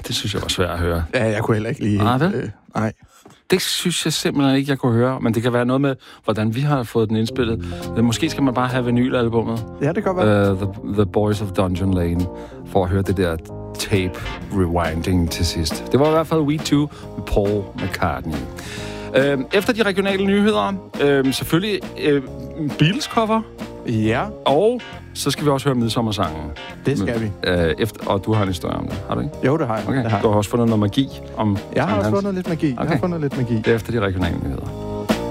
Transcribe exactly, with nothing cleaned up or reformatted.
Det synes jeg var svært at høre. Ja, jeg kunne heller ikke lige... Nej, vel? Øh, nej. Det synes jeg simpelthen ikke, jeg kunne høre. Men det kan være noget med, hvordan vi har fået den indspillet. Måske skal man bare have vinylalbummet. Ja, det kan være. Uh, the, the Boys of Dungeon Lane. For at høre det der tape rewinding til sidst. Det var i hvert fald We Too med Paul McCartney. Uh, efter de regionale nyheder, uh, selvfølgelig uh, Beatles-cover. Ja. Og så skal vi også høre midsommersangen. Det skal vi. Uh, efter, og du har en historie om det, har du ikke? Jo, det har jeg. Okay. Det har jeg. Du har også fundet noget magi om... Jeg har også fundet lidt magi. Okay. Jeg har fundet lidt magi. Det er efter de regionale nyheder.